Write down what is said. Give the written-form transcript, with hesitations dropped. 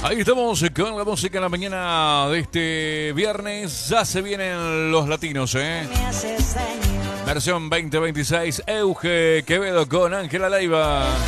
Ahí estamos con la música en la mañana de este viernes. Ya se vienen los latinos, Versión 2026, Euge Quevedo con Ángela Leiva.